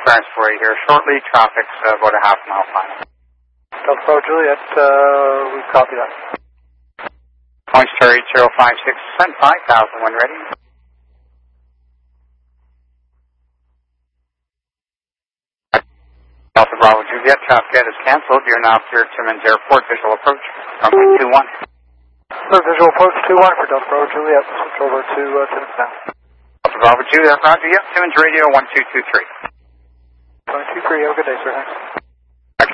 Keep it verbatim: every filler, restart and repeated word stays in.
Expressway here shortly. Traffic's uh, about a half mile final. Delta Bravo Juliet, uh, we copy that. Points to eight zero five six, send five thousand when ready. Delta Bravo Juliet, traffic is canceled. You're now clear at Timmins Airport. Visual approach, runway two one. Sir, visual approach two one for Delta Bravo Juliet. Switch over to uh, Timmins now. Delta Bravo Juliet, roger, yep, Timmins Radio one two two three. one two three, have a good day, sir. Thanks.